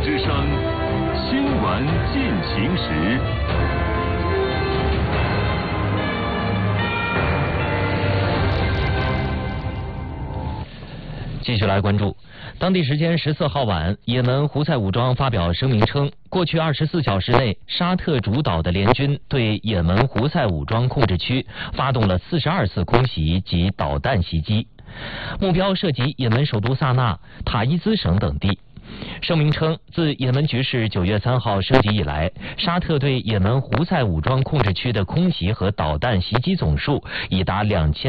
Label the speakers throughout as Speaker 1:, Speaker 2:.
Speaker 1: 之声，新闻进行时。
Speaker 2: 继续来关注，当地时间14号晚，也门胡塞武装发表声明称，过去24小时内，沙特主导的联军对也门胡塞武装控制区发动了42次空袭及导弹袭击，目标涉及也门首都萨那、塔伊兹省等地。声明称，自也门局势9月3号升级以来，沙特对也门胡塞武装控制区的空袭和导弹袭击总数已达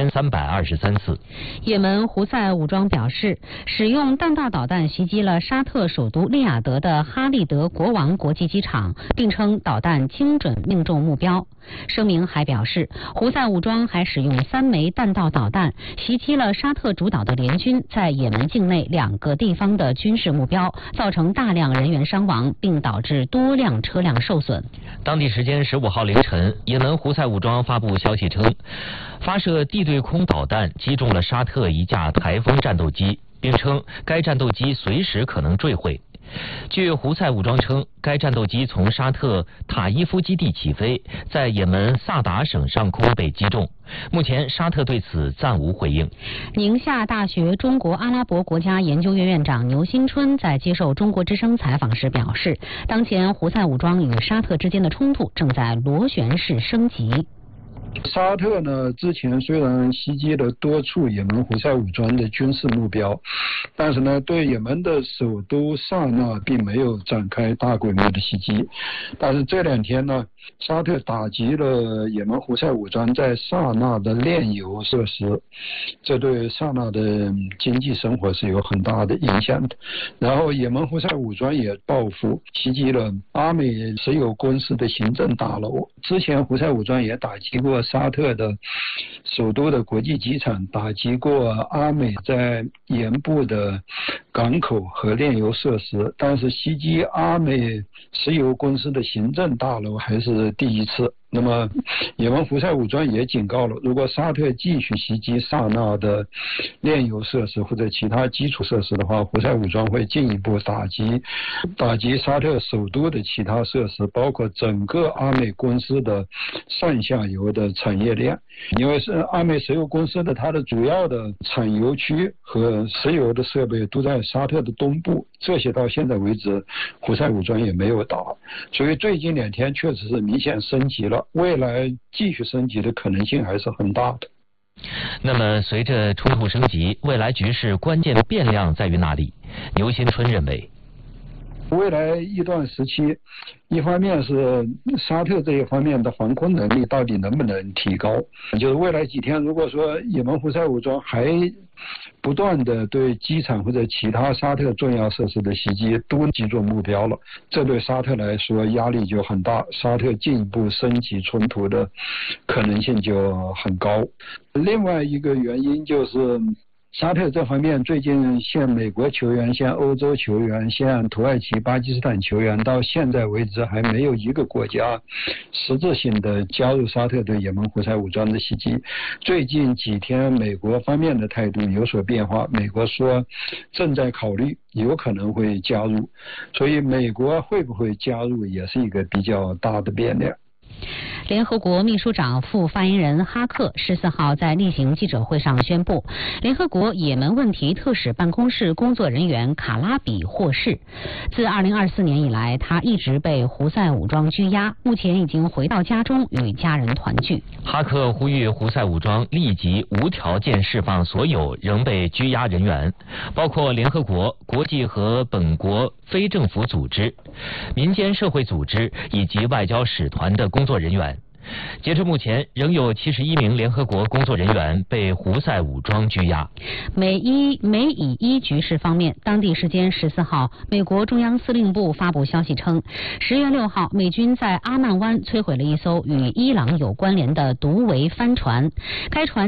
Speaker 2: 2323次。
Speaker 3: 也门胡塞武装表示，使用弹道导弹袭击了沙特首都利雅得的哈利德国王国际机场，并称导弹精准命中目标。声明还表示，胡塞武装还使用3枚弹道导弹袭击了沙特主导的联军在也门境内2个地方的军事目标，造成大量人员伤亡，并导致多辆车辆受损。
Speaker 2: 当地时间15号凌晨，也门胡塞武装发布消息称，发射地对空导弹击中了沙特一架台风战斗机，并称该战斗机随时可能坠毁。据胡塞武装称，该战斗机从沙特塔伊夫基地起飞，在也门萨达省上空被击中。目前沙特对此暂无回应。
Speaker 3: 宁夏大学中国阿拉伯国家研究院院长牛新春在接受中国之声采访时表示，当前胡塞武装与沙特之间的冲突正在螺旋式升级。
Speaker 4: 沙特呢，之前虽然袭击了多处也门胡塞武装的军事目标，但是呢，对也门的首都萨那并没有展开大规模的袭击。但是这2天呢，沙特打击了也门胡塞武装在萨那的炼油设施，这对萨那的经济生活是有很大的影响的。然后也门胡塞武装也报复袭击了阿美石油公司的行政大楼。之前胡塞武装也打击过沙特的首都的国际机场，打击过阿美在盐部的港口和炼油设施，但是袭击阿美石油公司的行政大楼还是第一次。那么也门胡塞武装也警告了，如果沙特继续袭击萨那的炼油设施或者其他基础设施的话，胡塞武装会进一步打击沙特首都的其他设施，包括整个阿美公司的上下游的产业链。因为是阿美石油公司的它的主要的产油区和石油的设备都在沙特的东部，这些到现在为止胡塞武装也没有打，所以最近2天确实是明显升级了，未来继续升级的可能性还是很大的。
Speaker 2: 那么随着冲突升级，未来局势关键变量在于哪里？牛新春认为，
Speaker 4: 未来一段时期，一方面是沙特这一方面的防空能力到底能不能提高，就是未来几天如果说也门胡塞武装还不断的对机场或者其他沙特重要设施的袭击都击中目标了，这对沙特来说压力就很大，沙特进一步升级冲突的可能性就很高。另外一个原因就是沙特这方面最近向美国球员、向欧洲球员、向土耳其、巴基斯坦球员，到现在为止还没有一个国家实质性的加入沙特对也门胡塞武装的袭击。最近几天美国方面的态度有所变化，美国说正在考虑，有可能会加入，所以美国会不会加入也是一个比较大的变量。
Speaker 3: 联合国秘书长副发言人哈克14号在例行记者会上宣布，联合国也门问题特使办公室工作人员卡拉比获释。自2024年以来，他一直被胡塞武装拘押，目前已经回到家中与家人团聚。
Speaker 2: 哈克呼吁胡塞武装立即无条件释放所有仍被拘押人员，包括联合国、国际和本国非政府组织、民间社会组织以及外交使团的工作人员。截至目前，仍有71名联合国工作人员被胡塞武装拘押。
Speaker 3: 美以伊局势方面，当地时间14号，美国中央司令部发布消息称，10月6号，美军在阿曼湾摧毁了一艘与伊朗有关联的毒桅帆船，该船